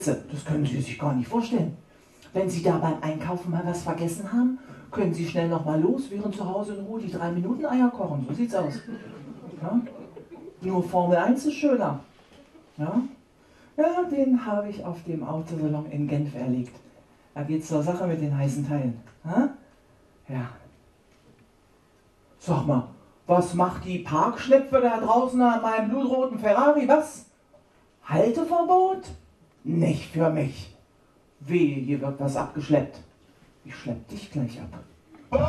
Das können Sie sich gar nicht vorstellen. Wenn Sie da beim Einkaufen mal was vergessen haben, können Sie schnell noch mal los, während zu Hause in Ruhe die 3-Minuten-Eier kochen. So sieht's aus. Ja? Nur Formel 1 ist schöner. Ja? Ja, den habe ich auf dem Autosalon in Genf erlegt. Da geht's zur Sache mit den heißen Teilen. Ja? Ja. Sag mal, was macht die Parkschleppe da draußen an meinem blutroten Ferrari? Was? Halteverbot? Nicht für mich. Wehe, hier wird was abgeschleppt. Ich schlepp dich gleich ab.